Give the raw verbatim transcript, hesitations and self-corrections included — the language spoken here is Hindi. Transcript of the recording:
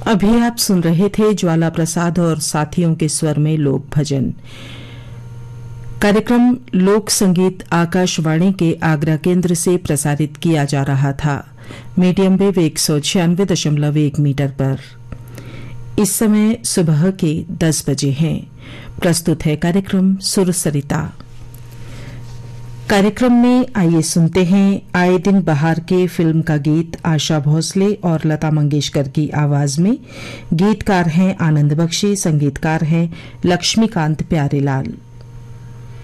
अभी आप सुन रहे थे ज्वाला प्रसाद और साथियों के स्वर में लोक भजन। कार्यक्रम लोक संगीत आकाशवाणी के आगरा केंद्र से प्रसारित किया जा रहा था। मीडियम वेव एक सौ छियानवे दशमलव एक मीटर पर। इस समय सुबह के दस बजे हैं। प्रस्तुत है कार्यक्रम सुर सरिता। कार्यक्रम में आइए सुनते हैं आए दिन बहार के फिल्म का गीत आशा भोसले और लता मंगेशकर की आवाज में। गीतकार हैं आनंद बख्शी, संगीतकार हैं लक्ष्मीकांत प्यारेलाल।